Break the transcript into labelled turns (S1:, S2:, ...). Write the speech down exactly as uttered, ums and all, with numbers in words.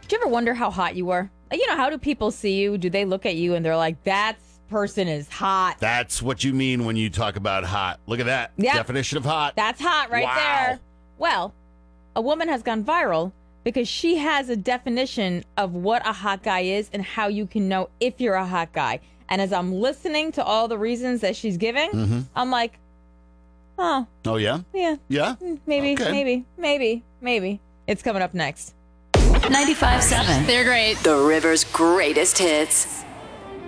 S1: Did you ever wonder how hot you were? Like, you know, how do people see you? Do they look at you and they're like, that person is hot?
S2: That's what you mean when you talk about hot. Look at that.
S1: Yep.
S2: Definition of hot.
S1: That's hot right
S2: Wow.
S1: there. Well, a woman has gone viral because she has a definition of what a hot guy is and how you can know if you're a hot guy. And as I'm listening to all the reasons that she's giving,
S2: Mm-hmm.
S1: I'm like, oh,
S2: Oh, yeah?
S1: yeah,
S2: Yeah?
S1: maybe,
S2: Okay.
S1: maybe, maybe, maybe. It's coming up next.
S3: ninety-five point seven.
S4: They're great.
S3: The River's greatest hits.